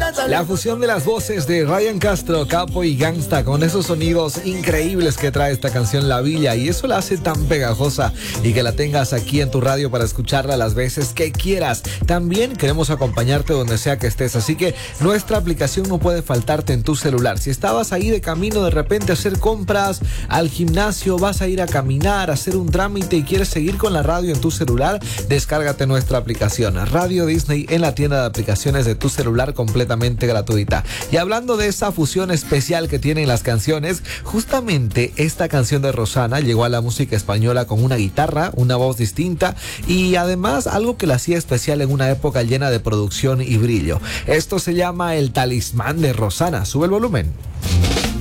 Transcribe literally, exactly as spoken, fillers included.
La fusión de las voces de Ryan Castro, Capo y Gangsta, con esos sonidos increíbles que trae esta canción La Villa, y eso la hace tan pegajosa y que la tengas aquí en tu radio para escucharla las veces que quieras. También queremos acompañarte donde sea que estés, así que nuestra aplicación no puede faltarte en tu celular. Si estabas ahí de camino de repente a hacer compras, al gimnasio, vas a ir a caminar, a hacer un trámite y quieres seguir con la radio en tu celular, descárgate nuestra aplicación Radio Disney en la tienda de aplicaciones de tu celular, completamente gratuita. Y hablando de esa fusión especial que tienen las canciones, justamente esta canción de Rosana llegó a la música española con una guitarra, una voz distinta y además algo que la hacía especial en una época llena de producción y brillo. Esto se llama El Talismán de Rosana. Sube el volumen.